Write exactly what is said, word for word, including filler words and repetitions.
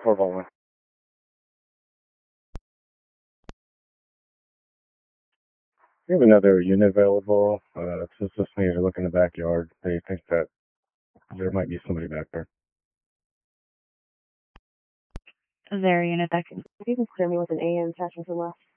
four Baldwin. We have another unit available. Uh, it's just this need to look in the backyard. They think that there might be somebody back there. Is there a unit that can... If you can clear me with an A M attachment to the left.